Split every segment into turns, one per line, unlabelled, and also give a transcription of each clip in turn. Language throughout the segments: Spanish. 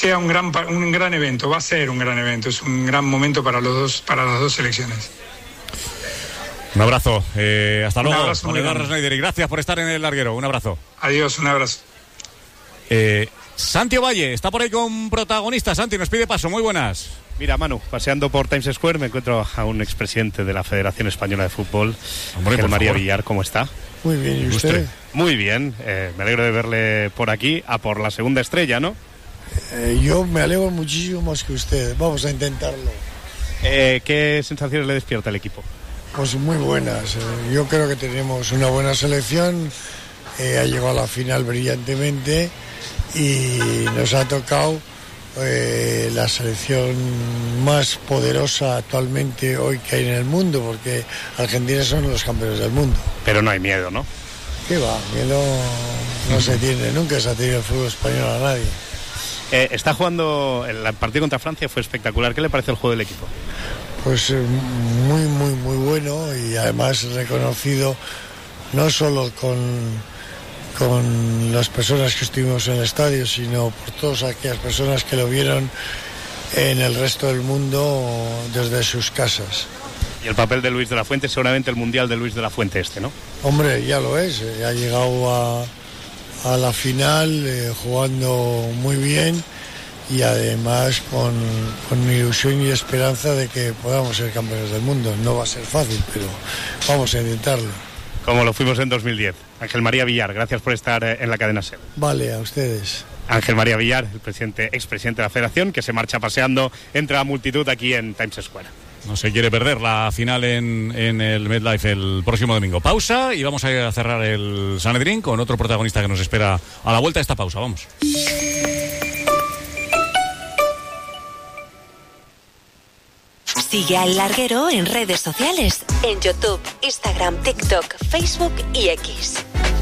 sea un gran evento, va a ser un gran evento, es un gran momento para las dos selecciones.
Un abrazo, hasta luego,
Oliver
Schneider, y gracias por estar en El Larguero, un abrazo.
Adiós, un abrazo.
Santi Ovalle está por ahí con protagonistas. Santi, nos pide paso, muy buenas.
Mira, Manu, paseando por Times Square me encuentro a un expresidente de la Federación Española de Fútbol, Ángel María Villar. ¿Cómo está?
Muy bien, ¿y usted?
Muy bien, me alegro de verle por aquí, a por la segunda estrella, ¿no?
Yo me alegro muchísimo más que usted, vamos a intentarlo.
¿Qué sensaciones le despierta el equipo?
Pues muy buenas, yo creo que tenemos una buena selección, ha llegado a la final brillantemente y nos ha tocado la selección más poderosa actualmente hoy que hay en el mundo, porque Argentina son los campeones del mundo.
Pero no hay miedo, ¿no?
¿Qué va? Miedo no se tiene, nunca se ha tenido el fútbol español a nadie.
Está jugando, el partido contra Francia fue espectacular. ¿Qué le parece el juego del equipo?
Pues muy, muy, muy bueno, y además reconocido no solo con las personas que estuvimos en el estadio, sino por todas aquellas personas que lo vieron en el resto del mundo desde sus casas.
Y el papel de Luis de la Fuente, seguramente el mundial de Luis de la Fuente ¿no?
Hombre, ya lo es, ha llegado a la final jugando muy bien y además con ilusión y esperanza de que podamos ser campeones del mundo. No va a ser fácil, pero vamos a intentarlo.
Como lo fuimos en 2010. Ángel María Villar, gracias por estar en la cadena SER.
Vale, a ustedes.
Ángel María Villar, el expresidente de la Federación, que se marcha paseando entre la multitud aquí en Times Square.
No se quiere perder la final en el MetLife el próximo domingo. Pausa y vamos a cerrar el Sanedrín con otro protagonista que nos espera a la vuelta de esta pausa. Vamos.
Sigue a El Larguero en redes sociales, en YouTube, Instagram, TikTok, Facebook y X.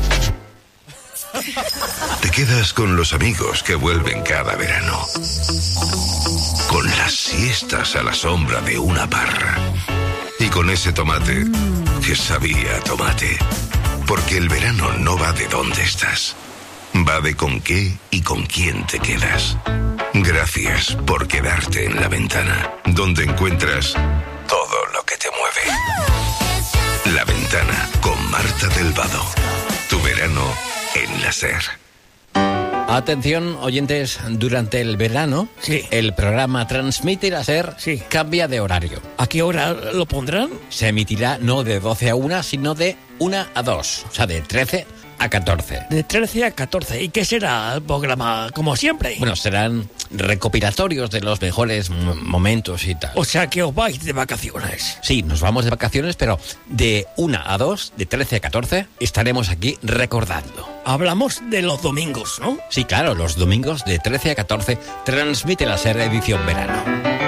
Te quedas con los amigos que vuelven cada verano, con las siestas a la sombra de una parra y con ese tomate que sabía a tomate. Porque el verano no va de dónde estás, va de con qué y con quién te quedas. Gracias por quedarte en La Ventana, donde encuentras todo lo que te mueve. La Ventana con Marta del Vado. Tu verano en la SER.
Atención, oyentes, durante el verano, el programa Transmite la SER cambia de horario.
¿A qué hora lo pondrán?
Se emitirá no de 12 a 1, sino de 1 a 2, o sea, de 13 a 14.
De 13 a 14. ¿Y qué será el programa, como siempre?
Bueno, serán recopilatorios de los mejores momentos y tal.
O sea, que os vais de vacaciones.
Sí, nos vamos de vacaciones, pero de 1 a 2, de 13 a 14, estaremos aquí recordando.
Hablamos de los domingos, ¿no?
Sí, claro, los domingos de 13 a 14 transmite la SER edición verano.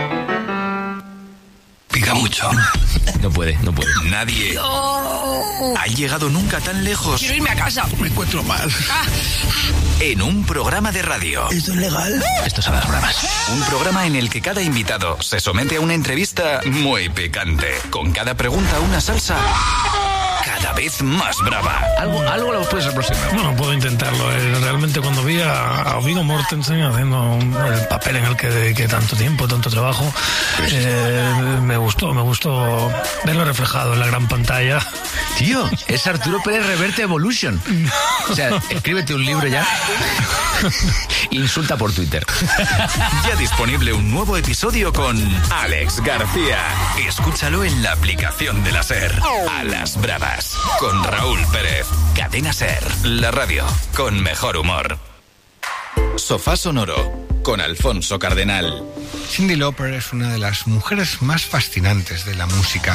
Pica mucho.
No puede.
Nadie ha llegado nunca tan lejos.
Quiero irme a casa.
Me encuentro mal. En un programa de radio.
¿Esto es legal?
Esto sabe a bromas.
Un programa en el que cada invitado se somete a una entrevista muy picante. Con cada pregunta una salsa cada vez más brava.
Algo lo puedes aproximar.
Bueno, puedo intentarlo. Realmente cuando vi a Viggo Mortensen haciendo el papel en el que dediqué tanto tiempo, tanto trabajo, me gustó verlo reflejado en la gran pantalla.
Tío, es Arturo Pérez Reverte Evolution. O sea, escríbete un libro ya. Insulta por Twitter.
Ya disponible un nuevo episodio con Alex García. Escúchalo en la aplicación de la SER. A las bravas. Con Raúl Pérez. Cadena SER. La radio con mejor humor. Sofá Sonoro con Alfonso Cardenal.
Cyndi Lauper es una de las mujeres más fascinantes de la música.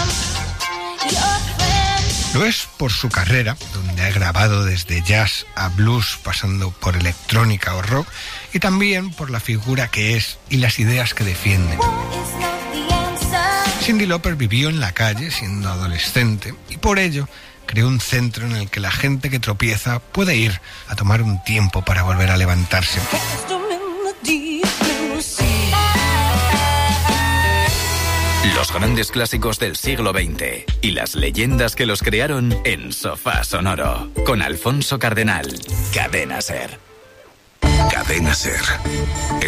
Lo es por su carrera, donde ha grabado desde jazz a blues, pasando por electrónica o rock, y también por la figura que es y las ideas que defiende. Cyndi Lauper vivió en la calle siendo adolescente y por ello creó un centro en el que la gente que tropieza puede ir a tomar un tiempo para volver a levantarse.
Los grandes clásicos del siglo XX y las leyendas que los crearon en Sofá Sonoro con Alfonso Cardenal. Cadena SER. Cadena Cadena SER.